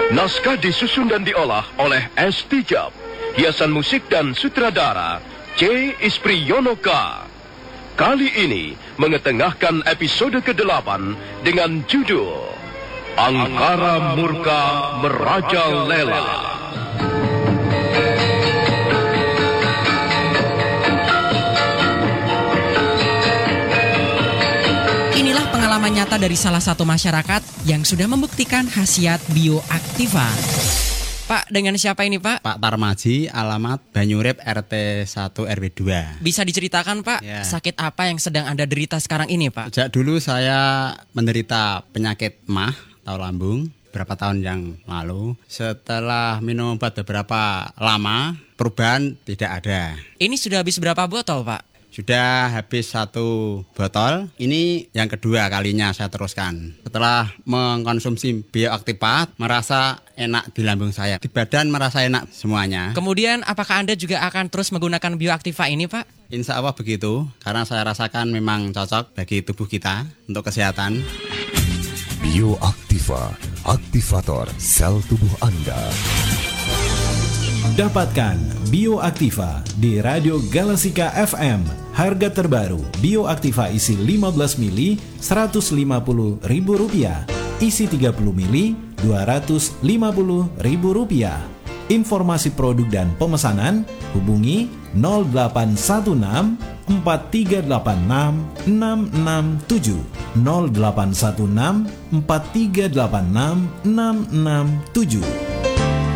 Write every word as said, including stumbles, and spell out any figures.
Naskah disusun dan diolah oleh S. Tijab. Hiasan musik dan sutradara C. Ispriyonoka. Kali ini mengetengahkan episode kedelapan dengan judul Angkara Murka Merajalela. Inilah pengalaman nyata dari salah satu masyarakat yang sudah membuktikan khasiat bioaktiva. Pak, dengan siapa ini Pak? Pak Tarmaji, alamat Banyurip R T satu R W dua. Bisa diceritakan Pak, ya, sakit apa yang sedang Anda derita sekarang ini Pak? Sejak dulu saya menderita penyakit mah atau lambung beberapa tahun yang lalu. Setelah minum obat beberapa lama, perubahan tidak ada. Ini sudah habis berapa botol Pak? Sudah habis satu botol. Ini yang kedua kalinya saya teruskan. Setelah mengkonsumsi bioaktivat, merasa enak di lambung saya. Di badan merasa enak semuanya. Kemudian apakah Anda juga akan terus menggunakan bioaktiva ini Pak? Insya Allah begitu. Karena saya rasakan memang cocok bagi tubuh kita untuk kesehatan. Bioaktiva, aktivator sel tubuh Anda. Dapatkan Bioaktiva di Radio Galasika F M. Harga terbaru Bioaktiva isi lima belas mili seratus lima puluh ribu rupiah, isi tiga puluh mili dua ratus lima puluh ribu rupiah. Informasi produk dan pemesanan hubungi nol delapan satu enam empat tiga delapan enam enam enam tujuh nol delapan satu enam empat tiga delapan enam enam enam tujuh.